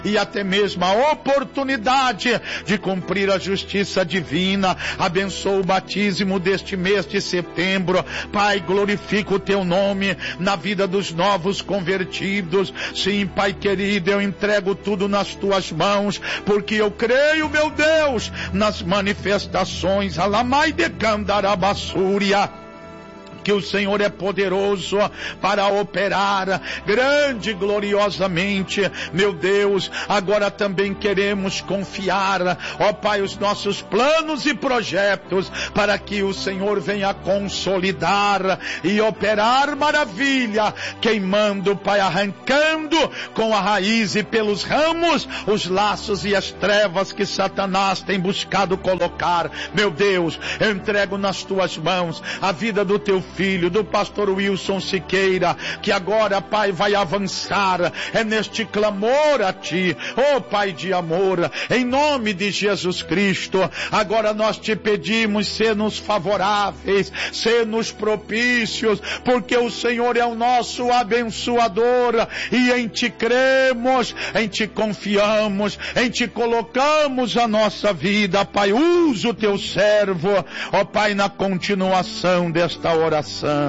e até mesmo a oportunidade de cumprir a justiça divina. Abençoa o batismo deste mês de setembro. Pai, glorifica o teu nome na vida dos novos convertidos. Sim, Pai querido, eu entrego tudo nas tuas mãos, porque eu creio, meu Deus, nas manifestações Alamai de Candarabassúria, que o Senhor é poderoso para operar grande e gloriosamente. Meu Deus, agora também queremos confiar, ó Pai, os nossos planos e projetos, para que o Senhor venha consolidar e operar maravilha, queimando, Pai, arrancando com a raiz e pelos ramos os laços e as trevas que Satanás tem buscado colocar. Meu Deus, eu entrego nas tuas mãos a vida do teu filho, do pastor Wilson Siqueira, que agora, Pai, vai avançar, é neste clamor a Ti, ó Pai de amor, em nome de Jesus Cristo. Agora nós te pedimos, sê-nos favoráveis, sê-nos propícios, porque o Senhor é o nosso abençoador, e em Ti cremos, em Ti confiamos, em Ti colocamos a nossa vida. Pai, usa o Teu servo, ó Pai, na continuação desta oração.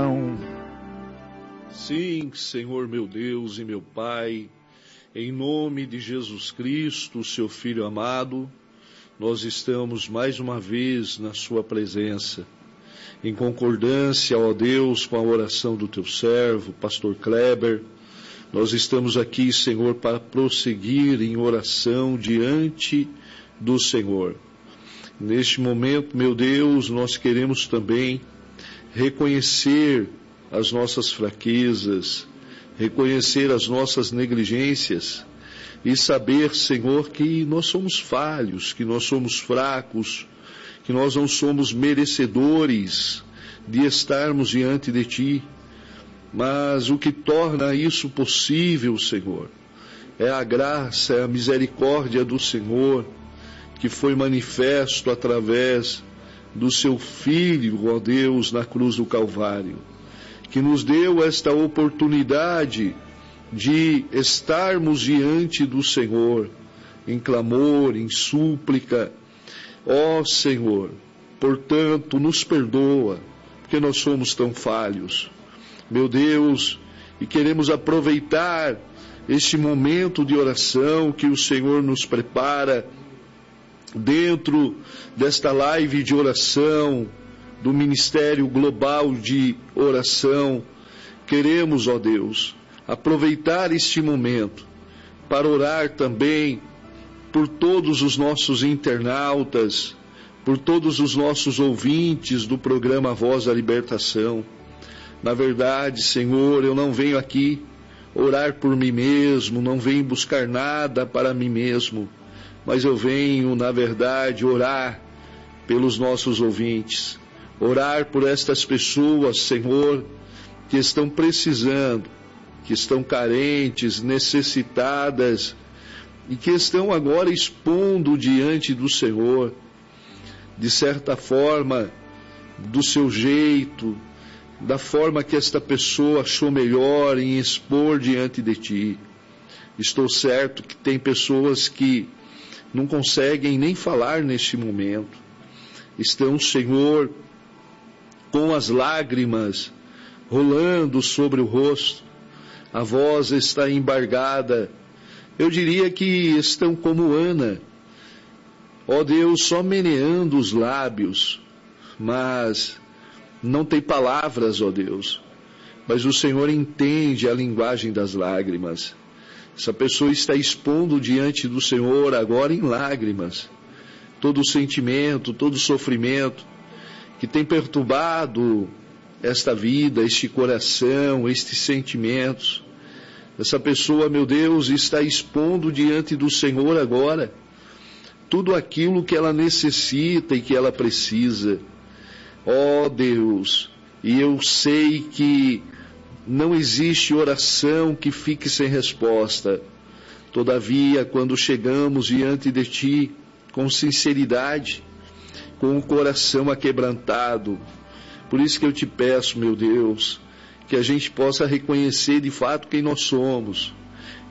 Sim, Senhor meu Deus e meu Pai, em nome de Jesus Cristo, Seu Filho amado, nós estamos mais uma vez na Sua presença, em concordância, ó Deus, com a oração do Teu servo, Pastor Kleber. Nós estamos aqui, Senhor, para prosseguir em oração diante do Senhor. Neste momento, meu Deus, nós queremos também reconhecer as nossas fraquezas, reconhecer as nossas negligências e saber, Senhor, que nós somos falhos, que nós somos fracos, que nós não somos merecedores de estarmos diante de Ti. Mas o que torna isso possível, Senhor, é a graça, é a misericórdia do Senhor, que foi manifesto através do Seu Filho, ó Deus, na cruz do Calvário, que nos deu esta oportunidade de estarmos diante do Senhor, em clamor, em súplica. Ó Senhor, portanto, nos perdoa, porque nós somos tão falhos, meu Deus, e queremos aproveitar este momento de oração que o Senhor nos prepara dentro desta live de oração, do Ministério Global de Oração. Queremos, ó Deus, aproveitar este momento para orar também por todos os nossos internautas, por todos os nossos ouvintes do programa Voz da Libertação. Na verdade, Senhor, eu não venho aqui orar por mim mesmo, não venho buscar nada para mim mesmo, mas eu venho, na verdade, orar pelos nossos ouvintes, orar por estas pessoas, Senhor, que estão precisando, que estão carentes, necessitadas, e que estão agora expondo diante do Senhor, de certa forma, do seu jeito, da forma que esta pessoa achou melhor em expor diante de Ti. Estou certo que tem pessoas que não conseguem nem falar neste momento. Estão, Senhor, com as lágrimas rolando sobre o rosto. A voz está embargada. Eu diria que estão como Ana, ó Deus, só meneando os lábios, mas não tem palavras, ó Deus. Mas o Senhor entende a linguagem das lágrimas. Essa pessoa está expondo diante do Senhor agora em lágrimas todo o sentimento, todo o sofrimento que tem perturbado esta vida, este coração, estes sentimentos. Essa pessoa, meu Deus, está expondo diante do Senhor agora tudo aquilo que ela necessita e que ela precisa. Ó Deus, e eu sei que não existe oração que fique sem resposta. Todavia, quando chegamos diante de Ti, com sinceridade, com o coração aquebrantado, por isso que eu te peço, meu Deus, que a gente possa reconhecer de fato quem nós somos,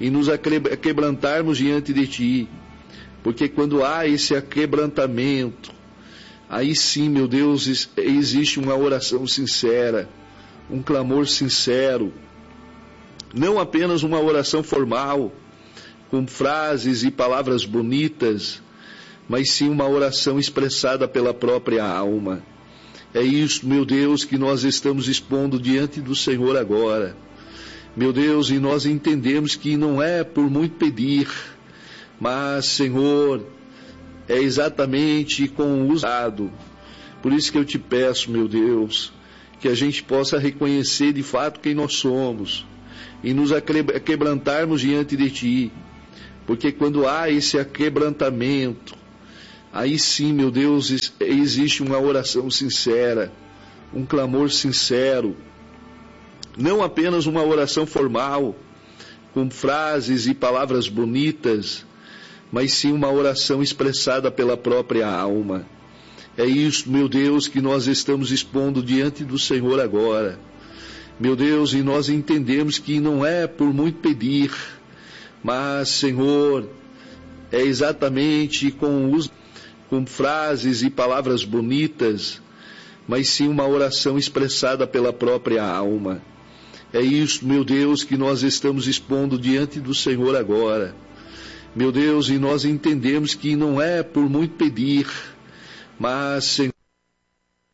e nos aquebrantarmos diante de Ti, porque quando há esse aquebrantamento, aí sim, meu Deus, existe uma oração sincera, um clamor sincero, não apenas uma oração formal, com frases e palavras bonitas, mas sim uma oração expressada pela própria alma. É isso, meu Deus, que nós estamos expondo diante do Senhor agora. Meu Deus, e nós entendemos que não é por muito pedir, mas, Senhor, é exatamente com o usado. Por isso que eu te peço, meu Deus, que a gente possa reconhecer de fato quem nós somos e nos aquebrantarmos diante de Ti, porque quando há esse aquebrantamento, aí sim, meu Deus, existe uma oração sincera, um clamor sincero, não apenas uma oração formal, com frases e palavras bonitas, mas sim uma oração expressada pela própria alma. É isso, meu Deus, que nós estamos expondo diante do Senhor agora. Meu Deus, e nós entendemos que não é por muito pedir, mas, Senhor, é exatamente com frases e palavras bonitas, mas sim uma oração expressada pela própria alma. É isso, meu Deus, que nós estamos expondo diante do Senhor agora. Meu Deus, e nós entendemos que não é por muito pedir, mas, Senhor,